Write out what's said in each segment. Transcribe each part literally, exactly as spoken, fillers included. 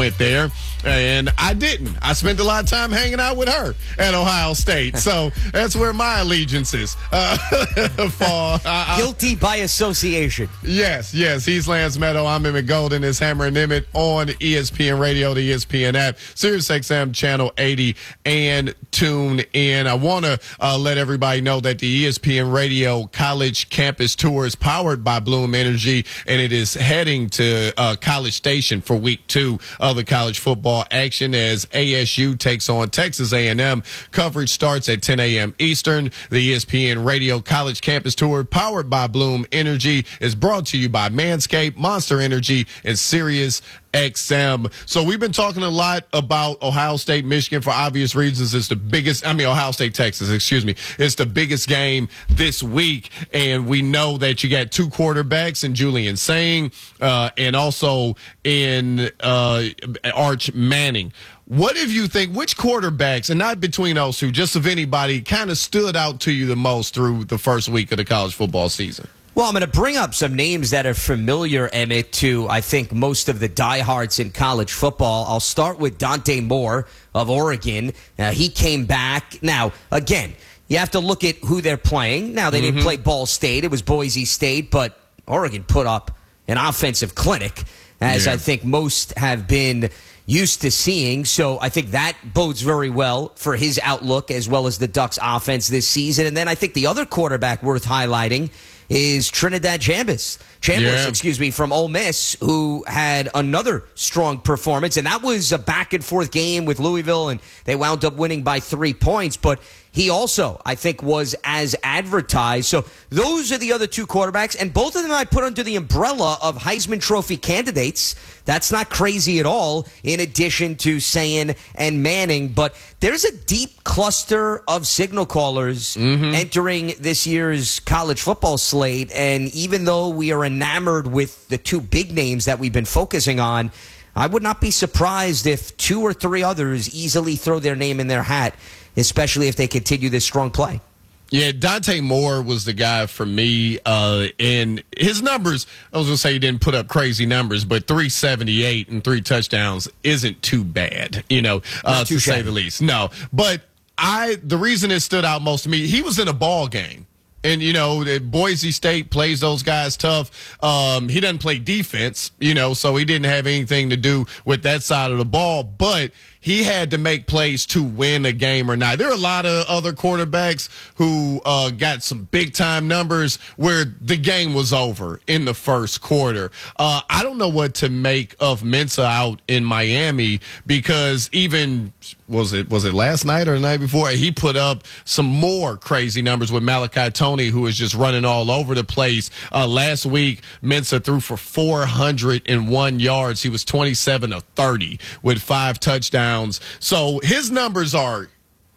went there, and I didn't. I spent a lot of time hanging out with her at Ohio State, so that's where my allegiances uh, fall. I, I, Guilty by association. Yes, yes. He's Lance Meadow. I'm Emmett Golden. It's Hammer and Emmett on E S P N Radio, the E S P N app, Sirius X M Channel eighty, and tune in. I want to uh, let everybody know that the E S P N Radio College Campus Tour is powered by Bloom Energy, and it is heading to uh, College Station for week two of the college football action as A S U takes on Texas A and M. Coverage starts at ten a.m. Eastern. The E S P N Radio College Campus Tour, powered by Bloom Energy, is brought to you by Manscaped, Monster Energy, and Sirius X M. So we've been talking a lot about Ohio State, Michigan for obvious reasons. It's the biggest, I mean, Ohio State, Texas, excuse me. It's the biggest game this week. And we know that you got two quarterbacks in Julian Sayin uh, and also in uh, Arch Manning. What if you think, which quarterbacks, and not between those two, just of anybody, kind of stood out to you the most through the first week of the college football season? Well, I'm going to bring up some names that are familiar, Emmett, to, I think, most of the diehards in college football. I'll start with Dante Moore of Oregon. Uh, he came back. Now, again, you have to look at who they're playing. Now, they mm-hmm. didn't play Ball State. It was Boise State, but Oregon put up an offensive clinic, as yeah. I think most have been used to seeing. So I think that bodes very well for his outlook as well as the Ducks offense this season. And then I think the other quarterback worth highlighting is Trinidad Chambers, Chambers, yeah. excuse me, from Ole Miss, who had another strong performance. And that was a back-and-forth game with Louisville, and they wound up winning by three points. But he also, I think, was as advertised. So those are the other two quarterbacks, and both of them I put under the umbrella of Heisman Trophy candidates. That's not crazy at all, in addition to Sayin and Manning. But there's a deep cluster of signal callers mm-hmm. entering this year's college football slate, and even though we are enamored with the two big names that we've been focusing on, I would not be surprised if two or three others easily throw their name in their hat, especially if they continue this strong play. Yeah, Dante Moore was the guy for me, uh, and his numbers, I was going to say he didn't put up crazy numbers, but three seventy-eight and three touchdowns isn't too bad, you know, uh, to say the least. No, but I the reason it stood out most to me, he was in a ball game. And, you know, Boise State plays those guys tough. Um, he doesn't play defense, you know, so he didn't have anything to do with that side of the ball. But he had to make plays to win a game or not. There are a lot of other quarterbacks who uh, got some big-time numbers where the game was over in the first quarter. Uh, I don't know what to make of Mensa out in Miami because even was it was it last night or the night before, he put up some more crazy numbers with Malachi Tony, who was just running all over the place. Uh, last week, Mensa threw for four hundred one yards. He was twenty-seven of thirty with five touchdowns. So his numbers are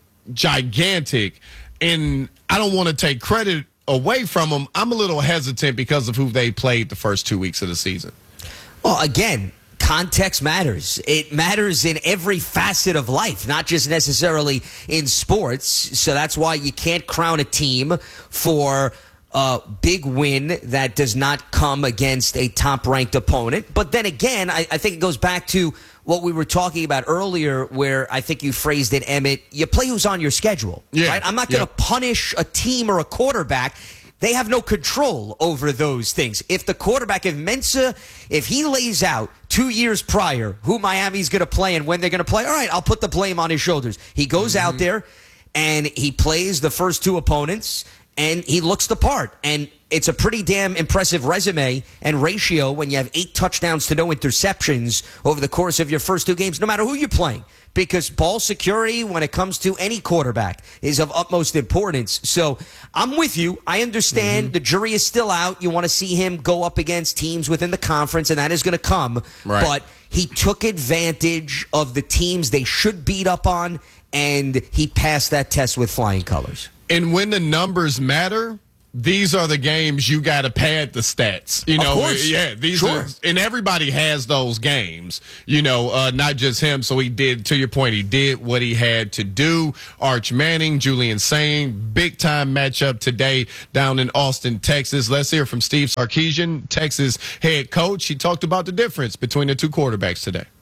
gigantic, and I don't want to take credit away from him. I'm a little hesitant because of who they played the first two weeks of the season. Well, again, context matters. It matters in every facet of life, not just necessarily in sports. So that's why you can't crown a team for a big win that does not come against a top-ranked opponent. But then again, I, I think it goes back to what we were talking about earlier, where I think you phrased it, Emmett, you play who's on your schedule. Yeah. Right? I'm not going to yeah. punish a team or a quarterback. They have no control over those things. If the quarterback, if Mensa, if he lays out two years prior who Miami's going to play and when they're going to play, all right, I'll put the blame on his shoulders. He goes mm-hmm. out there and he plays the first two opponents and he looks the part. And it's a pretty damn impressive resume and ratio when you have eight touchdowns to no interceptions over the course of your first two games, no matter who you're playing. Because ball security, when it comes to any quarterback, is of utmost importance. So I'm with you. I understand mm-hmm. the jury is still out. You want to see him go up against teams within the conference, and that is going to come. Right. But he took advantage of the teams they should beat up on, and he passed that test with flying colors. And when the numbers matter, these are the games you got to pad the stats. You know, of course. yeah, these sure. are, and everybody has those games, you know, uh, not just him. So he did, to your point, he did what he had to do. Arch Manning, Julian Sayin, big time matchup today down in Austin, Texas. Let's hear from Steve Sarkisian, Texas head coach. He talked about the difference between the two quarterbacks today.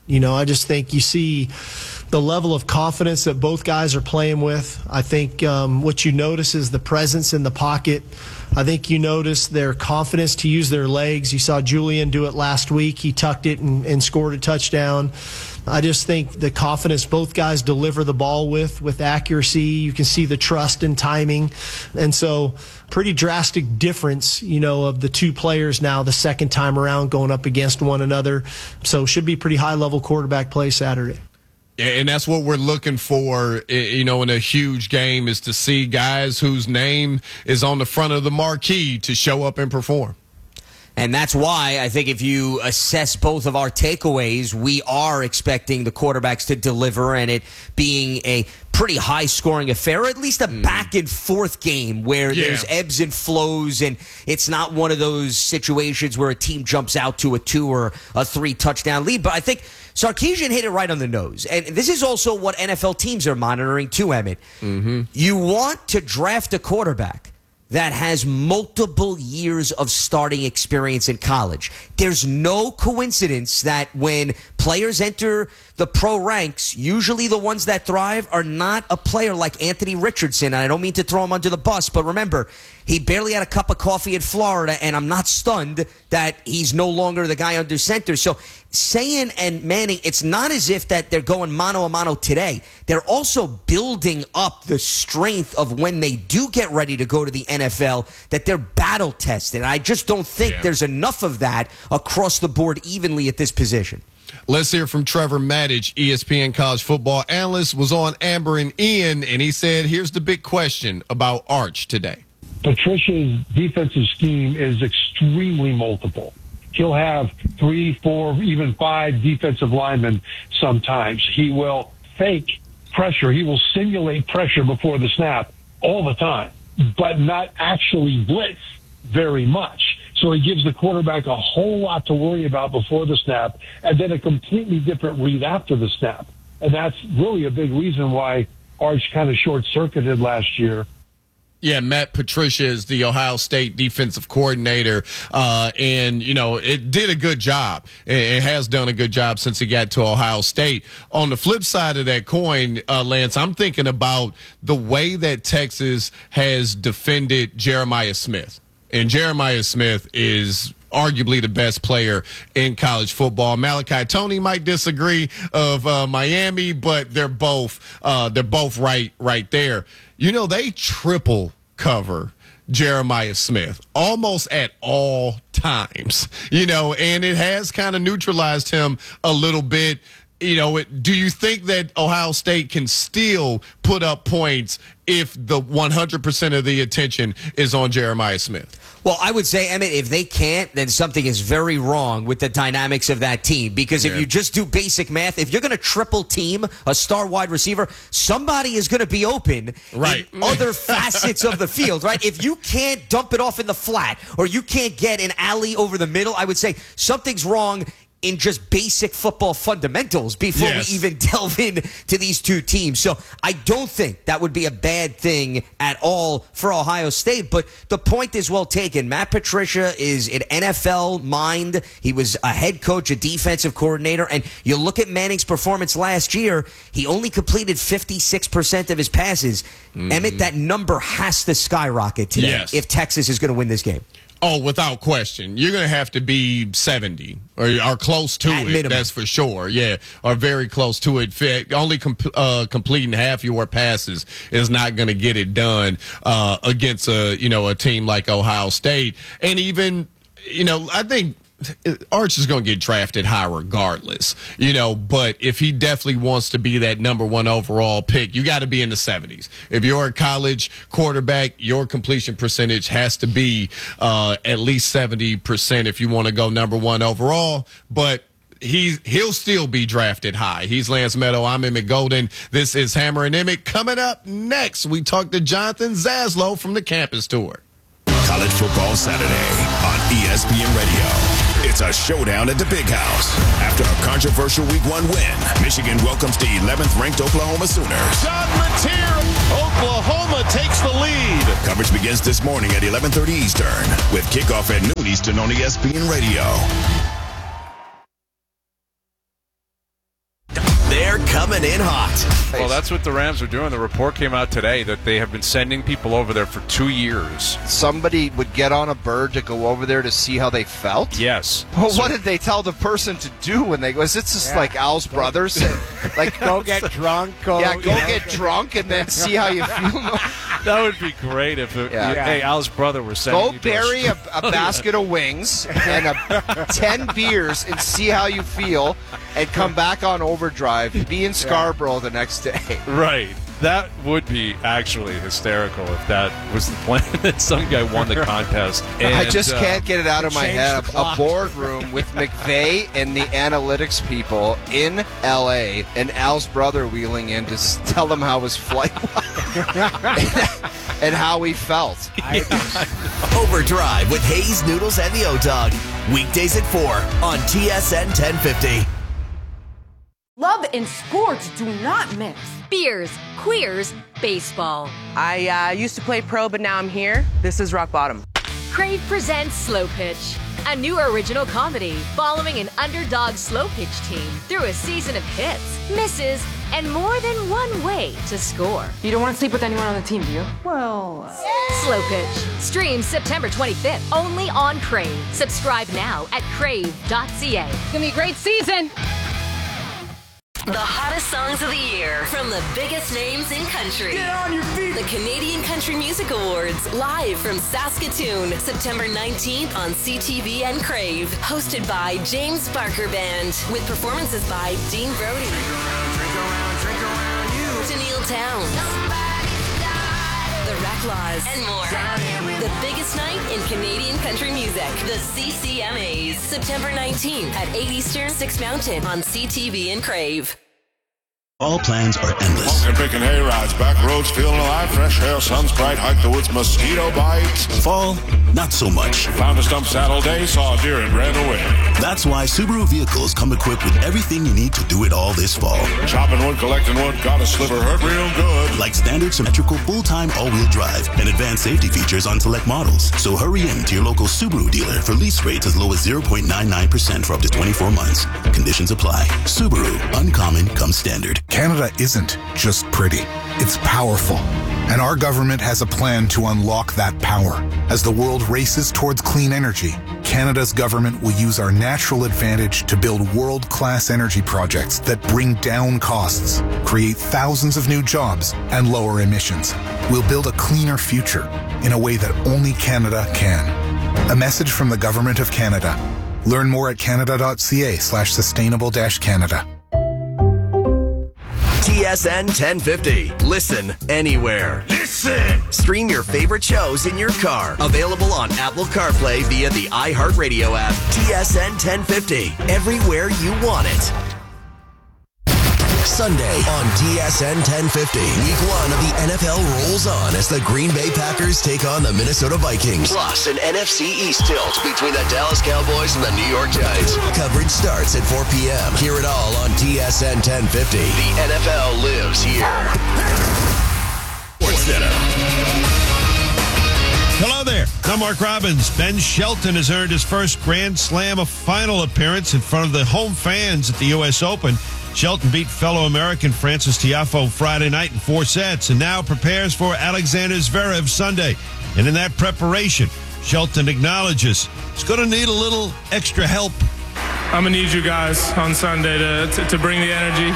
You know, I just think you see the level of confidence that both guys are playing with. I think um, what you notice is the presence in the pocket. I think you notice their confidence to use their legs. You saw Julian do it last week. He tucked it and, and scored a touchdown. I just think the confidence both guys deliver the ball with, with accuracy. You can see the trust and timing. And so pretty drastic difference, you know, of the two players now the second time around going up against one another. So should be pretty high-level quarterback play Saturday. And that's what we're looking for, you know, in a huge game, is to see guys whose name is on the front of the marquee to show up and perform. And that's why I think if you assess both of our takeaways, we are expecting the quarterbacks to deliver, and it being a pretty high-scoring affair, or at least a mm. back-and-forth game where yeah. there's ebbs and flows, and it's not one of those situations where a team jumps out to a two or a three-touchdown lead. But I think Sarkisian hit it right on the nose. And this is also what N F L teams are monitoring too, Emmett. Mm-hmm. You want to draft a quarterback that has multiple years of starting experience in college. There's no coincidence that when players enter the pro ranks, usually the ones that thrive are not a player like Anthony Richardson. And I don't mean to throw him under the bus, but remember, he barely had a cup of coffee in Florida, and I'm not stunned that he's no longer the guy under center. So Sayin and Manning, it's not as if that they're going mano a mano today. They're also building up the strength of when they do get ready to go to the N F L, that they're battle tested. I just don't think yeah. there's enough of that across the board evenly at this position. Let's hear from Trevor Maddich, E S P N college football analyst, was on Amber and Ian, and he said, here's the big question about Arch today. Patricia's defensive scheme is extremely multiple. He'll have three, four, even five defensive linemen sometimes. He will fake pressure. He will simulate pressure before the snap all the time, but not actually blitz very much. So he gives the quarterback a whole lot to worry about before the snap, and then a completely different read after the snap. And that's really a big reason why Arch kind of short-circuited last year. Yeah, Matt Patricia is the Ohio State defensive coordinator, uh, and, you know, it did a good job. It has done a good job since he got to Ohio State. On the flip side of that coin, uh, Lance, I'm thinking about the way that Texas has defended Jeremiah Smith. And Jeremiah Smith is arguably the best player in college football. Malachi Toney might disagree of uh, Miami, but they're both uh, they're both right right there. You know, they triple cover Jeremiah Smith almost at all times, you know, and it has kind of neutralized him a little bit. You know, it, do you think that Ohio State can still put up points if the one hundred percent of the attention is on Jeremiah Smith? Well, I would say, Emmett, if they can't, then something is very wrong with the dynamics of that team. Because if yeah. you just do basic math, if you're going to triple team a star wide receiver, somebody is going to be open right. in other facets of the field, right? If you can't dump it off in the flat or you can't get an alley over the middle, I would say something's wrong in just basic football fundamentals before yes. we even delve in to these two teams. So I don't think that would be a bad thing at all for Ohio State. But the point is well taken. Matt Patricia is an N F L mind. He was a head coach, a defensive coordinator. And you look at Manning's performance last year, he only completed fifty-six percent of his passes. Mm-hmm. Emmett, that number has to skyrocket today yes. if Texas is going to win this game. Oh, without question. You're going to have to be seventy or, or close to At it. minimum. That's for sure. Yeah, or very close to it. Only comp- uh, completing half your passes is not going to get it done uh, against a, you know, a team like Ohio State. And even, you know, I think Arch is going to get drafted high regardless, you know, but if he definitely wants to be that number one overall pick, you got to be in the seventies. If you're a college quarterback, your completion percentage has to be uh, at least seventy percent if you want to go number one overall. But He's, he'll still be drafted high. He's Lance Meadow. I'm Emmett Golden. This is Hammer and Emmett. Coming up next, we talk to Jonathan Zaslow from the campus tour. College Football Saturday on E S P N Radio. It's a showdown at the Big House. After a controversial week one win, Michigan welcomes the eleventh ranked Oklahoma Sooners. John Mateer, Oklahoma takes the lead. Coverage begins this morning at eleven thirty Eastern with kickoff at noon Eastern on E S P N Radio. They're coming in hot. Well, that's what the Rams are doing. The report came out today that they have been sending people over there for two years. Somebody would get on a bird to go over there to see how they felt? Yes. Well, so, what did they tell the person to do when they go? Is it just yeah. like Al's brothers? Like go get drunk. Go, yeah, go you know, get drunk and then see how you feel. That would be great if it, yeah. you, hey, Al's brother was sending Go you bury a, a basket of wings and a, ten beers and see how you feel and come back on overdrive. Be in Scarborough yeah. the next day. Right. That would be actually hysterical if that was the plan. That some guy won the contest. And, I just uh, can't get it out of my head. A boardroom with McVay and the analytics people in L A and Al's brother wheeling in to tell them how his flight was and how he felt. Overdrive with Hayes, Noodles, and the O-Dog. Weekdays at four on T S N ten fifty. Love and sports do not mix. Beers, queers, baseball. I uh, used to play pro, but now I'm here. This is rock bottom. Crave presents Slow Pitch, a new original comedy following an underdog slow pitch team through a season of hits, misses, and more than one way to score. You don't want to sleep with anyone on the team, do you? Well... Uh... Slow Pitch. Streams September twenty-fifth, only on Crave. Subscribe now at crave dot c a. It's going to be a great season. The hottest songs of the year from the biggest names in country. Get on your feet! The Canadian Country Music Awards, live from Saskatoon, September nineteenth on C T V and Crave. Hosted by James Barker Band, with performances by Dean Brody, drink around, drink around, drink around you. Tennille Towns, The Racklaws, and more. The biggest night in Canadian country music. The C C M As. September nineteenth at eight Eastern, six Mountain on C T V and Crave. All plans are endless. Smoking, picking hay rides, back roads, feeling alive, fresh air, sun's bright, hike the woods, mosquito bites. Fall, not so much. Found a stump saddle day, saw a deer and ran away. That's why Subaru vehicles come equipped with everything you need to do it all this fall. Chopping wood, collecting wood, got a sliver, hurt real good. Like standard symmetrical full-time all-wheel drive and advanced safety features on select models. So hurry in to your local Subaru dealer for lease rates as low as zero point nine nine percent for up to twenty-four months. Conditions apply. Subaru, uncommon comes standard. Canada isn't just pretty, it's powerful. And our government has a plan to unlock that power. As the world races towards clean energy, Canada's government will use our natural advantage to build world-class energy projects that bring down costs, create thousands of new jobs, and lower emissions. We'll build a cleaner future in a way that only Canada can. A message from the Government of Canada. Learn more at canada.ca slash sustainable dash Canada. T S N ten fifty. Listen anywhere. Listen! Stream your favorite shows in your car. Available on Apple CarPlay via the iHeartRadio app. T S N ten fifty. Everywhere you want it. Sunday on T S N ten fifty. Week one of the N F L rolls on as the Green Bay Packers take on the Minnesota Vikings. Plus, an N F C East tilt between the Dallas Cowboys and the New York Giants. Coverage starts at four p.m. Hear it all on T S N ten fifty. The N F L lives here. Sports Center. Hello there. I'm Mark Robbins. Ben Shelton has earned his first Grand Slam final appearance in front of the home fans at the U S Open. Shelton beat fellow American Francis Tiafoe Friday night in four sets and now prepares for Alexander Zverev Sunday. And in that preparation, Shelton acknowledges he's going to need a little extra help. I'm going to need you guys on Sunday to, to, to bring the energy.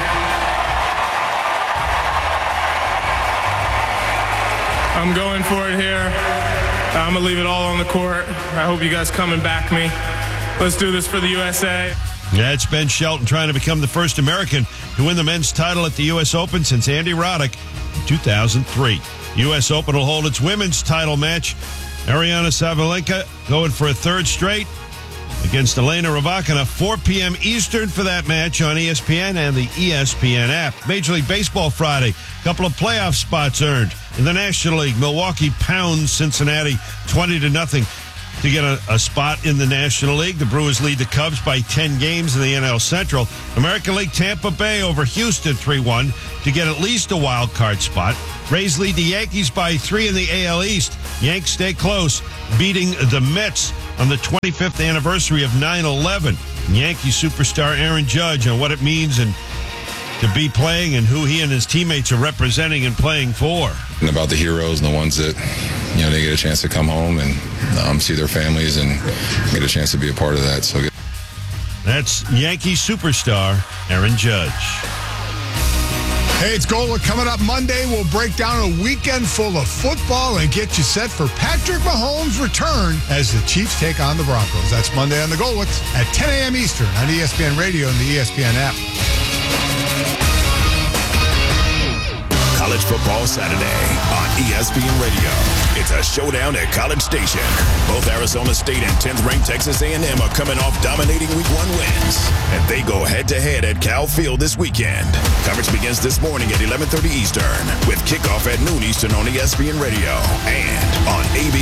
I'm going for it here. I'm going to leave it all on the court. I hope you guys come and back me. Let's do this for the U S A. That's Ben Shelton trying to become the first American to win the men's title at the U S Open since Andy Roddick in two thousand three. U S Open will hold its women's title match. Ariana Sabalenka going for a third straight against Elena Rybakina, four p.m. Eastern for that match on E S P N and the E S P N app. Major League Baseball Friday, a couple of playoff spots earned. In the National League, Milwaukee pounds Cincinnati twenty to nothing. To get a, a spot in the National League. The Brewers lead the Cubs by ten games in the N L Central. American League, Tampa Bay over Houston three one to get at least a wild card spot. Rays lead the Yankees by three in the A L East. Yanks stay close, beating the Mets on the twenty-fifth anniversary of nine eleven. Yankee superstar Aaron Judge on what it means and to be playing and who he and his teammates are representing and playing for. And about the heroes and the ones that, you know, they get a chance to come home and um, see their families and get a chance to be a part of that. So that's Yankee superstar Aaron Judge. Hey, it's Gola coming up Monday. We'll break down a weekend full of football and get you set for Patrick Mahomes' return as the Chiefs take on the Broncos. That's Monday on the Golwicks at ten a.m. Eastern on E S P N Radio and the E S P N app. College Football Saturday on E S P N Radio. It's a showdown at College Station. Both Arizona State and tenth-ranked Texas A and M are coming off dominating Week One wins, and they go head-to-head at Cal Field this weekend. Coverage begins this morning at eleven thirty Eastern with kickoff at noon Eastern on E S P N Radio and on A B